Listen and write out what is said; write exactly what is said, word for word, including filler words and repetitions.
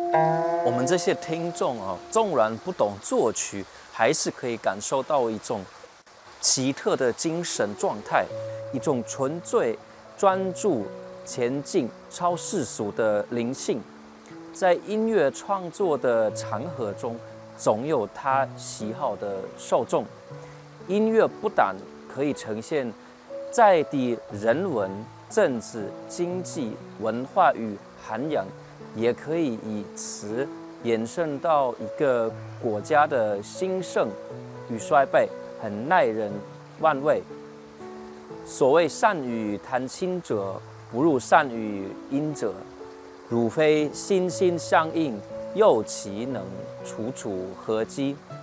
我们这些听众啊，纵然不懂作曲，还是可以感受到一种奇特的精神状态，一种纯粹、专注、前进、超世俗的灵性。在音乐创作的长河中，总有他喜好的受众。音乐不但可以呈现在地人文、政治、经济、文化与涵养，也可以以此延伸到一个国家的兴盛与衰败，很耐人玩味。所谓善于弹琴者，不如善于音者。如非心心相印，又岂能处处合机？